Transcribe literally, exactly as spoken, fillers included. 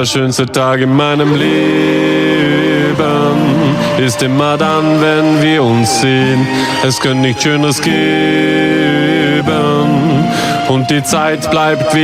der schönste Tag in meinem Leben ist immer dann, wenn wir uns sehen. Es könnte nichts Schöneres geben und die Zeit bleibt wie